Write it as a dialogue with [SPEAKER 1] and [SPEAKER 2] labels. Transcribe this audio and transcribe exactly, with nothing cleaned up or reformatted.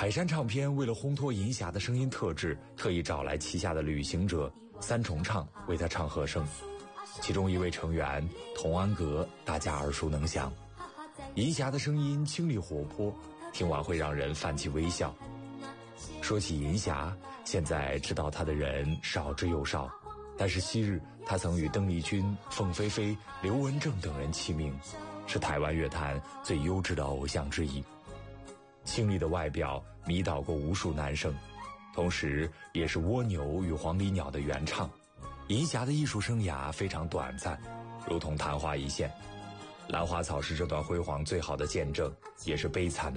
[SPEAKER 1] 海山唱片为了烘托银霞的声音特质，特意找来旗下的旅行者三重唱为他唱和声。其中一位成员童安格，大家耳熟能详。银霞的声音清丽活泼，听完会让人泛起微笑。说起银霞，现在知道她的人少之又少，但是昔日她曾与邓丽君、凤飞飞、刘文正等人齐名，是台湾乐坛最优质的偶像之一。清丽的外表迷倒过无数男生，同时也是蜗牛与黄鹂鸟的原唱。银霞的艺术生涯非常短暂，如同昙花一现。兰花草是这段辉煌最好的见证，也是悲惨的